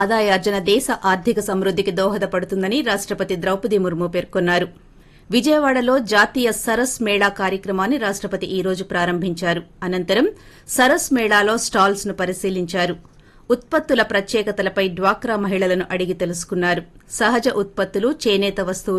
ఆదాయార్జన దేశ ఆర్థిక సమృద్దికి దోహదపడుతుందని రాష్టపతి ద్రౌపది ముర్ము పేర్కొన్నారు. విజయవాడలో జాతీయ సరస్ మేళా కార్యక్రమాన్ని రాష్టపతి ఈ రోజు ప్రారంభించారు. అనంతరం సరస్ మేళాలో స్టాల్స్ ను పరిశీలించారు. ఉత్పత్తుల ప్రత్యేకతలపై డ్వాక్రా మహిళలను అడిగి తెలుసుకున్నారు. సహజ ఉత్పత్తులు, చేనేత వస్తువులు